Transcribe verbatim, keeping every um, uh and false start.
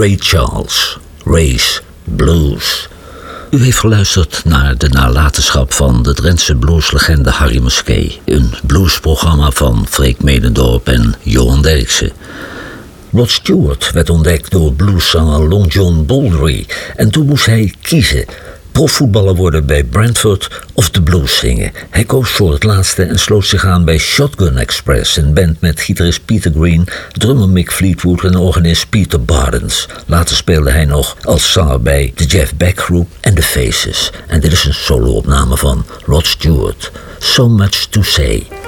Ray Charles, Ray's Blues. U heeft geluisterd naar de nalatenschap van de Drentse blueslegende Harry Musquet. Een bluesprogramma van Freek Medendorp en Johan Derksen. Rod Stewart werd ontdekt door blueszanger Long John Baldry. En toen moest hij kiezen. Profvoetballer worden bij Brentford of de blues zingen. Hij koos voor het laatste en sloot zich aan bij Shotgun Express, een band met gitarist Peter Green, drummer Mick Fleetwood en organist Peter Bardens. Later speelde hij nog als zanger bij de Jeff Beck Group en The Faces. En dit is een solo-opname van Rod Stewart. So Much to Say.